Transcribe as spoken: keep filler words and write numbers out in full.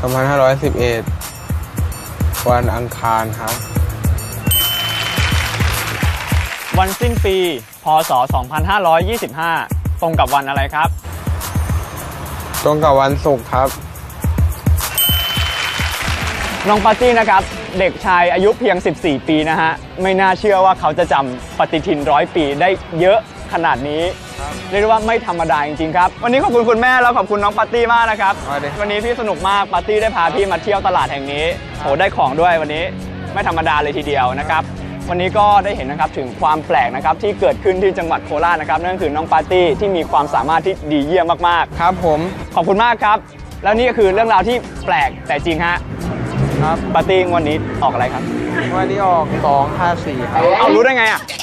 สองพันห้าร้อยสิบเอ็ดวันอังคารครับวันสิ้นปีพ.ศ. สองพันห้าร้อยยี่สิบห้าตรงกับวันอะไรครับตรงกับวันศุกร์ครับน้องปาร์ตี้นะครับเด็กชายอายุเพียงสิบสี่ปีนะฮะไม่น่าเชื่อว่าเขาจะจำปฏิทินร้อยปีได้เยอะขนาดนี้เรียกได้ว่าไม่ธรรมดาจริงๆครับวันนี้ขอบคุณคุณแม่แล้วขอบคุณน้องปาร์ตี้มากนะครับวันนี้พี่สนุกมากปาร์ตี้ได้พาพี่มาเที่ยวตลาดแห่งนี้โหได้ของด้วยวันนี้ไม่ธรรมดาเลยทีเดียวนะครับวันนี้ก็ได้เห็นนะครับถึงความแปลกนะครับที่เกิดขึ้นที่จังหวัดโคราชนะครับนั่นคือน้องปาร์ตี้ที่มีความสามารถที่ดีเยี่ยมมากๆครับผมขอบคุณมากครับแล้วนี่ก็คือเรื่องราวที่แปลกแต่จริงฮะครับปาร์ตี้วันนี้ออกอะไรครับวันนี้ออกสองห้าสี่ครับเอารู้ได้ไงอ่ะ